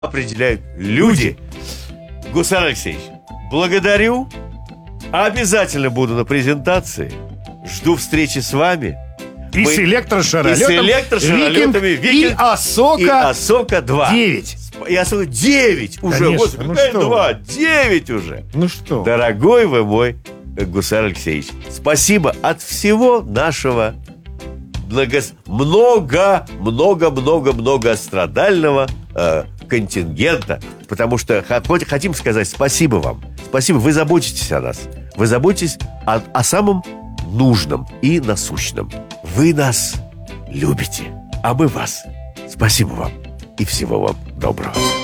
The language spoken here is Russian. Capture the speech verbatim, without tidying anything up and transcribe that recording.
определяют люди. Гусар Алексеевич, благодарю. Обязательно буду на презентации. Жду встречи с вами. И Мы... с электрошаролетом, и с электрошаролетами Викинг, и Осока и Осока два. девять. И Осока девять уже. Конечно, Господи, ну какая что два? девять уже. Ну что? Дорогой вы мой Гусар Алексеевич, спасибо от всего нашего много, много, много, много, многострадального э, контингента, потому что хотим сказать спасибо вам. Спасибо, вы заботитесь о нас. Вы заботитесь о, о самом нужном и насущном. Вы нас любите, а мы вас. Спасибо вам и всего вам доброго.